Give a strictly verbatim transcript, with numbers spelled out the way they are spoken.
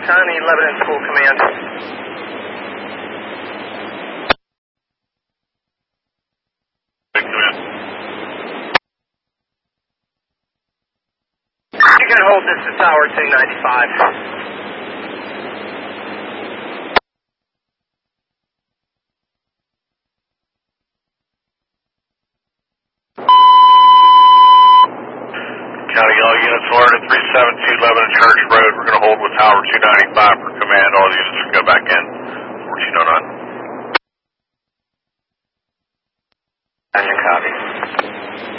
County, Lebanon School Command. You can hold this to Tower two ninety-five. County, all units alert at three seven two Lebanon Church Road. We're going to hold with Tower two ninety-five for command. All units can go back in. fourteen oh nine. Copy.